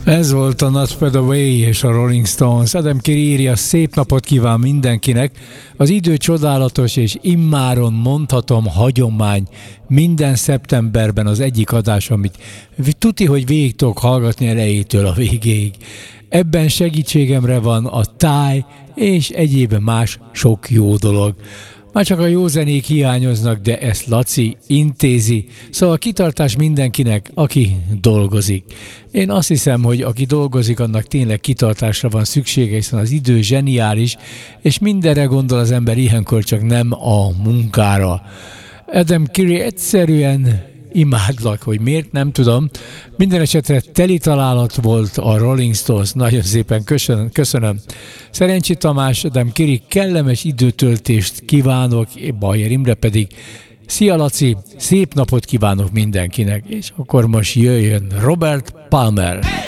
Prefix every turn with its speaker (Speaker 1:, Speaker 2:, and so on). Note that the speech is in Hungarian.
Speaker 1: Ez volt a Not Fade Away és a Rolling Stones. Adam Curry írja, szép napot kíván mindenkinek. Az idő csodálatos és immáron mondhatom hagyomány minden szeptemberben az egyik adás, amit tuti, hogy végig tudok hallgatni elejétől a végéig. Ebben segítségemre van a táj és egyéb más sok jó dolog. Már csak a jó zenék hiányoznak, de ezt Laci intézi. Szóval kitartás mindenkinek, aki dolgozik. Én azt hiszem, hogy aki dolgozik, annak tényleg kitartásra van szüksége, hiszen az idő zseniális, és mindenre gondol az ember, ilyenkor csak nem a munkára. Adam Curry egyszerűen imádlak, hogy miért, nem tudom. Minden esetre teli találat volt a Rolling Stones. Nagyon szépen köszönöm. Szerencsi Tamás, Adam Curry, kellemes időtöltést kívánok, Bajer Imre pedig szia Laci, szép napot kívánok mindenkinek, és akkor most jöjjön Robert Palmer.